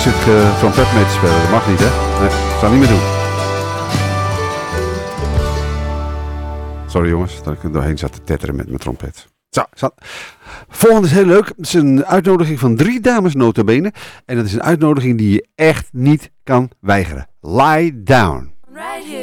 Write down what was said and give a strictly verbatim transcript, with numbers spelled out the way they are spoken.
zit uh, trompet mee te spelen, dat mag niet, hè? Nee, dat zou niet meer doen. Sorry jongens, dat ik er doorheen zat te tetteren met mijn trompet. Zo, zo. Volgende is heel leuk. Het is een uitnodiging van drie dames nota bene. En dat is een uitnodiging die je echt niet kan weigeren. Lie down.